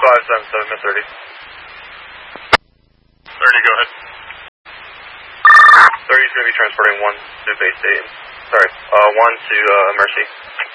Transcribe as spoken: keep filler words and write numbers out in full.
five seven seven at thirty. thirty, go ahead. thirty is going to be transporting one to base station. Sorry, uh, one to uh, Mercy.